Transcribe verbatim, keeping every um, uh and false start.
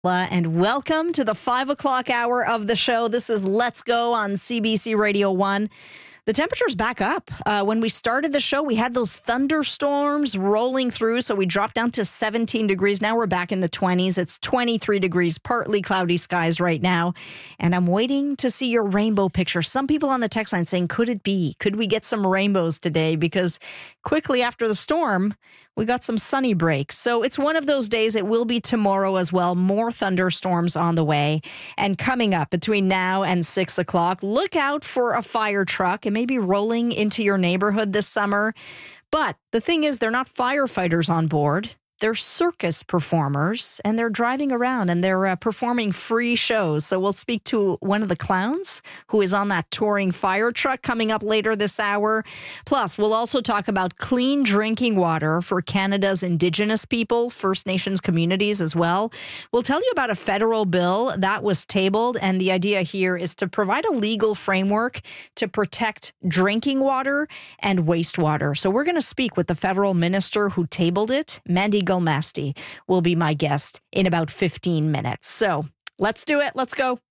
And welcome to the five o'clock hour of the show. This is Let's Go on C B C Radio one. The temperature's back up. Uh, when we started the show, we had those thunderstorms rolling through, so we dropped down to seventeen degrees. Now we're back in the twenties. It's twenty-three degrees, partly cloudy skies right now. And I'm waiting to see your rainbow picture. Some people on the text line saying, could it be? Could we get some rainbows today? Because quickly after the storm, we got some sunny breaks. So it's one of those days. It will be tomorrow as well. More thunderstorms on the way. And coming up between now and six o'clock, look out for a fire truck. It may be rolling into your neighborhood this summer. But the thing is, they're not firefighters on board. They're circus performers, and they're driving around, and they're uh, performing free shows. So we'll speak to one of the clowns who is on that touring fire truck coming up later this hour. Plus, we'll also talk about clean drinking water for Canada's Indigenous people, First Nations communities as well. We'll tell you about a federal bill that was tabled, and the idea here is to provide a legal framework to protect drinking water and wastewater. So we're going to speak with the federal minister who tabled it, Mandy Gulmasti will be my guest in about fifteen minutes. So let's do it. Let's go.